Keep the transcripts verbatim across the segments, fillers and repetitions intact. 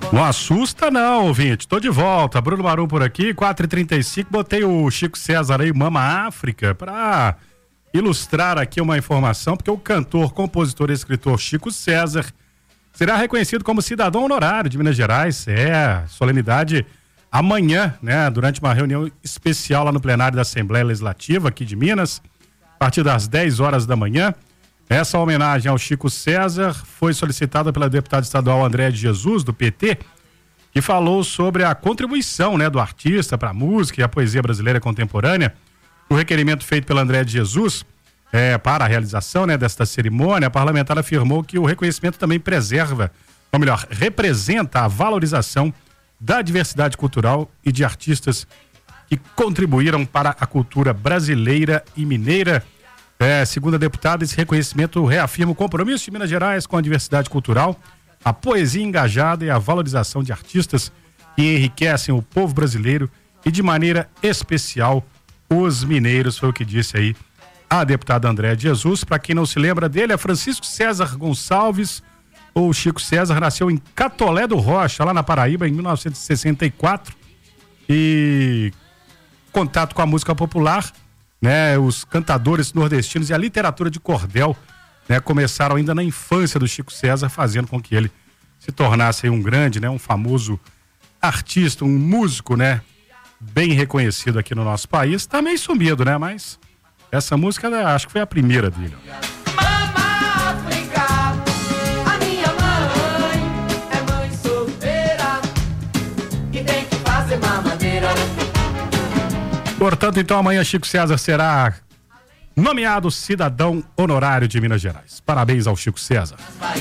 Não assusta não, ouvinte. Tô de volta. Bruno Marum por aqui, quatro e trinta e cinco. Botei o Chico César aí, Mama África, pra ilustrar aqui uma informação, porque o cantor, compositor e escritor Chico César será reconhecido como cidadão honorário de Minas Gerais. É, solenidade amanhã, né? Durante uma reunião especial lá no plenário da Assembleia Legislativa aqui de Minas, a partir das dez horas da manhã. Essa homenagem ao Chico César foi solicitada pela deputada estadual Andréa de Jesus, do P T, que falou sobre a contribuição, né, do artista para a música e a poesia brasileira contemporânea. O requerimento feito pela Andréa de Jesus é, para a realização, né, desta cerimônia, a parlamentar afirmou que o reconhecimento também preserva, ou melhor, representa a valorização da diversidade cultural e de artistas que contribuíram para a cultura brasileira e mineira. É, segundo a deputada, esse reconhecimento reafirma o compromisso de Minas Gerais com a diversidade cultural, a poesia engajada e a valorização de artistas que enriquecem o povo brasileiro e, de maneira especial, os mineiros. Foi o que disse aí a deputada Andréa de Jesus. Para quem não se lembra dele, é Francisco César Gonçalves, ou Chico César, nasceu em Catolé do Rocha, lá na Paraíba, em mil novecentos e sessenta e quatro. E contato com a música popular, né, os cantadores nordestinos e a literatura de cordel, né, começaram ainda na infância do Chico César, fazendo com que ele se tornasse aí um grande, né, um famoso artista, um músico, né, bem reconhecido aqui no nosso país. Tá meio sumido, né, mas essa música acho que foi a primeira dele. Mama África, a minha mãe é mãe solteira que tem que fazer mamadeira. Portanto, então, amanhã Chico César será nomeado cidadão honorário de Minas Gerais. Parabéns ao Chico César.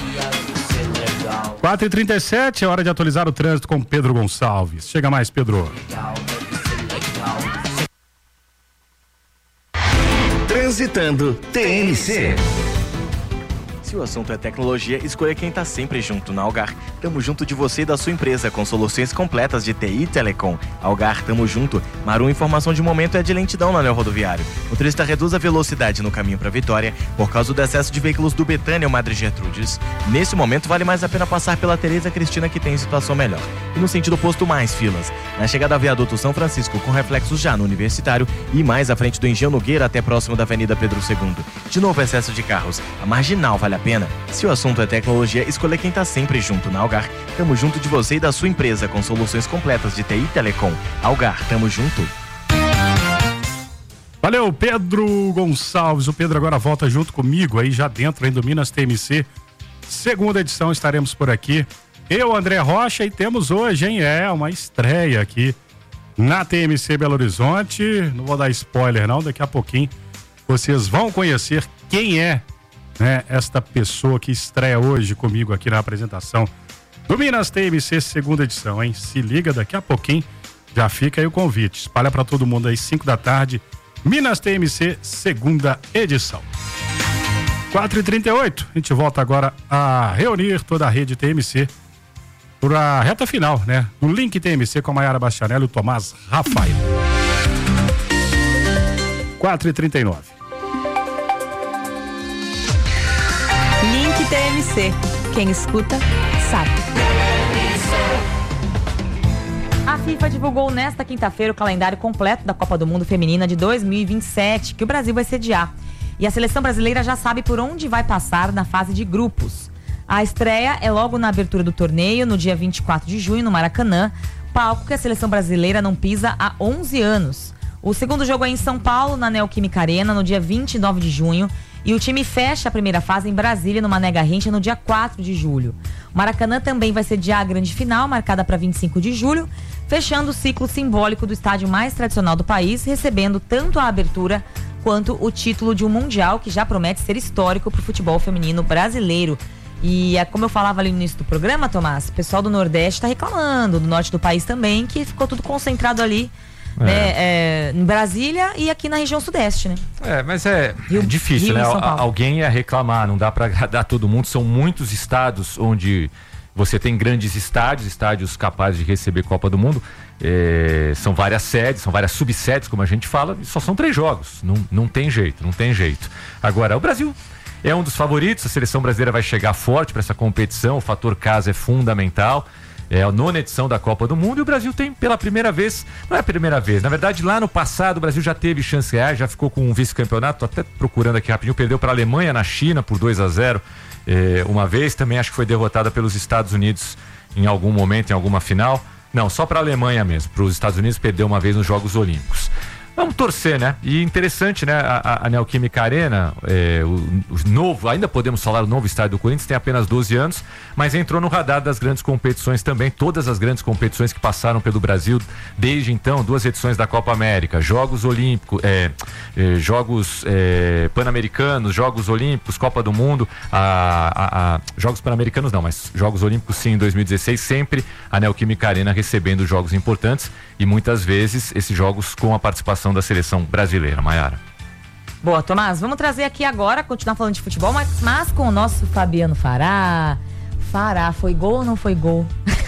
quatro e trinta e sete, é hora de atualizar o trânsito com Pedro Gonçalves. Chega mais, Pedro. Transitando T N C. Se o assunto é tecnologia, escolha quem tá sempre junto. Na Algar, tamo junto de você e da sua empresa, com soluções completas de T I e Telecom. Algar, tamo junto. Marum, informação de momento é de lentidão no anel rodoviário. O motorista reduz a velocidade no caminho para Vitória por causa do excesso de veículos do Betânia ou Madre Gertrudes. Nesse momento, vale mais a pena passar pela Tereza Cristina, que tem situação melhor. E no sentido oposto, mais filas. Na chegada ao viaduto São Francisco, com reflexos já no Universitário, e mais à frente do Engenho Nogueira até próximo da Avenida Pedro segundo. De novo, excesso de carros. A marginal vale a pena. Se o assunto é tecnologia, escolha quem tá sempre junto. Na Algar, tamo junto de você e da sua empresa, com soluções completas de T I e Telecom. Algar, tamo junto. Valeu, Pedro Gonçalves. O Pedro agora volta junto comigo aí já dentro aí do Minas T M C. Segunda edição, estaremos por aqui. Eu, André Rocha, e temos hoje, hein? É uma estreia aqui na T M C Belo Horizonte. Não vou dar spoiler não, daqui a pouquinho vocês vão conhecer quem é, né, esta pessoa que estreia hoje comigo aqui na apresentação do Minas T M C segunda edição, hein? Se liga, daqui a pouquinho já fica aí o convite. Espalha pra todo mundo aí, cinco da tarde, Minas T M C segunda edição. quatro e trinta e oito, a gente volta agora a reunir toda a rede T M C para a reta final, né? Do Link T M C com a Maiara Bastianelli e o Tomás Rafael. quatro e trinta e nove. Link T M C. Quem escuta, sabe. A FIFA divulgou nesta quinta-feira o calendário completo da Copa do Mundo Feminina de dois mil e vinte e sete, que o Brasil vai sediar. E a seleção brasileira já sabe por onde vai passar na fase de grupos. A estreia é logo na abertura do torneio, no dia vinte e quatro de junho, no Maracanã, palco que a seleção brasileira não pisa há onze anos. O segundo jogo é em São Paulo, na Neoquímica Arena, no dia vinte e nove de junho. E o time fecha a primeira fase em Brasília, no Mané Garrincha, no dia quatro de julho. O Maracanã também vai sediar a grande final, marcada para vinte e cinco de julho, fechando o ciclo simbólico do estádio mais tradicional do país, recebendo tanto a abertura quanto o título de um Mundial que já promete ser histórico para o futebol feminino brasileiro. E é como eu falava ali no início do programa, Tomás, o pessoal do Nordeste está reclamando, do Norte do país também, que ficou tudo concentrado ali, é. né, é, em Brasília e aqui na região Sudeste, né? É, mas é, Rio, é difícil, Rio né? Alguém ia reclamar, não dá para agradar todo mundo. São muitos estados onde você tem grandes estádios, estádios capazes de receber Copa do Mundo. É, são várias sedes, são várias subsedes, como a gente fala, e só são três jogos. Não, não tem jeito, não tem jeito. Agora, o Brasil é um dos favoritos, a seleção brasileira vai chegar forte para essa competição, o fator casa é fundamental. É a nona edição da Copa do Mundo e o Brasil tem pela primeira vez, não é a primeira vez, na verdade lá no passado o Brasil já teve chance real, já ficou com um vice-campeonato, tô até procurando aqui rapidinho, perdeu para a Alemanha na China por dois a zero é, uma vez, também acho que foi derrotada pelos Estados Unidos em algum momento, em alguma final, não, só para a Alemanha mesmo, para os Estados Unidos perdeu uma vez nos Jogos Olímpicos. Vamos torcer, né? E interessante, né? A, a, a Neoquímica Arena, é, o, o novo, ainda podemos falar, o novo estádio do Corinthians, tem apenas doze anos, mas entrou no radar das grandes competições também, todas as grandes competições que passaram pelo Brasil desde então, duas edições da Copa América, Jogos Olímpicos, é, é, Jogos é, Pan-Americanos, Jogos Olímpicos, Copa do Mundo, a, a, a, Jogos Pan-Americanos não, mas Jogos Olímpicos sim, em dois mil e dezesseis, sempre a Neoquímica Arena recebendo jogos importantes e muitas vezes esses jogos com a participação da seleção brasileira, Maiara. Boa, Tomás, vamos trazer aqui agora, continuar falando de futebol, mas, mas com o nosso Fabiano Fará. Fará, foi gol ou não foi gol?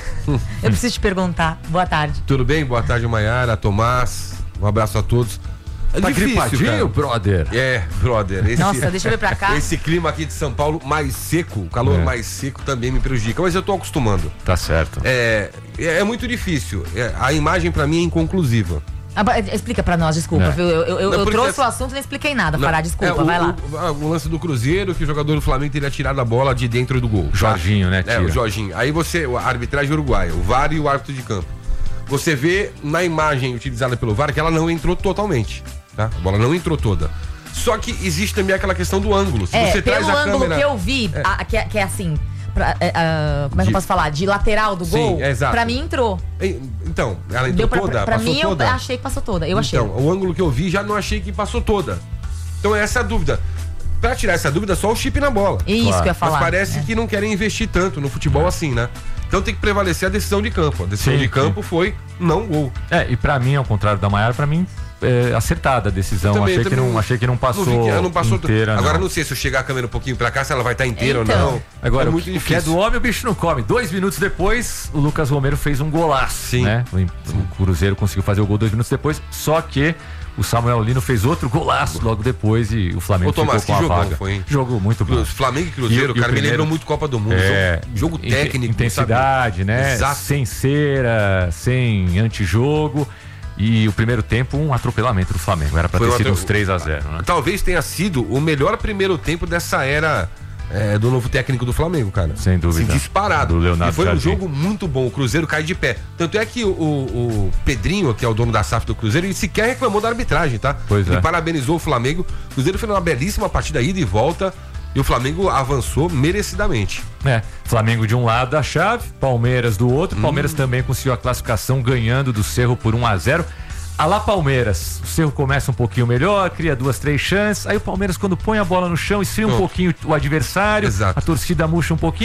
Eu preciso te perguntar. Boa tarde. Tudo bem? Boa tarde, Maiara, Tomás. Um abraço a todos. É tá difícil, gripadinho, cara. brother? É, brother. Esse, Nossa, deixa eu ver pra cá. Esse clima aqui de São Paulo mais seco, o calor É. mais seco também me prejudica, mas eu tô acostumando. Tá certo. É, é, é muito difícil. É, a imagem pra mim é inconclusiva. Ah, ba- explica pra nós, desculpa, É. viu? Eu, eu, eu, Não, eu porque trouxe essa- o assunto e não expliquei nada, Não, Fará, desculpa, é, o, vai lá. O, ah, o lance do Cruzeiro, que o jogador do Flamengo teria tirado a bola de dentro do gol. tá? Jorginho, né, É, tira. o Jorginho. Aí você, a arbitragem uruguaia, o V A R e o árbitro de campo. Você vê na imagem utilizada pelo V A R que ela não entrou totalmente, tá? A bola não entrou toda. Só que existe também aquela questão do ângulo. Se É, você pelo traz a ângulo câmera... que eu vi, a- que, é- que é assim, pra- é, ah, como é que De- eu posso falar? De lateral do Sim, gol, é exato. pra mim entrou. Então, ela entrou Deu pra, toda, pra, pra passou mim, toda. eu achei que passou toda, eu achei. Então, o ângulo que eu vi já não achei que passou toda. Então essa é a dúvida. Pra tirar essa dúvida, só o chip na bola. É isso Claro. que eu ia falar. Mas parece né? que não querem investir tanto no futebol assim, né? Então tem que prevalecer a decisão de campo. A decisão Sim, de sim. campo foi não gol. É, e pra mim, ao contrário da Maiara, pra mim, é acertada a decisão. Também- achei, que também não, achei que não passou, vi que ela não passou inteira. Agora não. não sei se eu chegar a câmera um pouquinho pra cá, se ela vai estar inteira Então. ou não. Agora, é o muito que- o que é difícil. do homem, o bicho não come. Dois minutos depois, o Lucas Romero fez um golaço. Sim. Né? O, o Cruzeiro conseguiu fazer o gol dois minutos depois, só que o Samuel Lino fez outro golaço logo depois e o Flamengo Ô, Tomás, ficou com que a jogão vaga. foi, hein? Jogo muito bom. Cru- Flamengo e Cruzeiro, E o- e o cara, me primeiro- lembrou muito Copa do Mundo. É, jogo, jogo in- técnico. intensidade, sabe? né? Exato. Sem cera, sem antijogo. E o primeiro tempo, um atropelamento do Flamengo. Era pra Foi ter um sido atro- uns três a zero, né? Talvez tenha sido o melhor primeiro tempo dessa era é, do novo técnico do Flamengo, cara. Sem dúvida. Assim, disparado. Do Leonardo e foi um Jardim. jogo muito bom. O Cruzeiro cai de pé. Tanto é que o, o- o Pedrinho, que é o dono da S A F do Cruzeiro, ele sequer reclamou da arbitragem, tá? Pois ele é. parabenizou o Flamengo. O Cruzeiro fez uma belíssima partida, ida e volta. E o Flamengo avançou merecidamente. É, Flamengo de um lado da chave, Palmeiras do outro. Hum. Palmeiras também conseguiu a classificação ganhando do Cerro por um a zero. A lá Palmeiras, o Cerro começa um pouquinho melhor, cria duas, três chances. Aí o Palmeiras, quando põe a bola no chão, esfria um Pronto. pouquinho o adversário, Exato. a torcida murcha um pouquinho.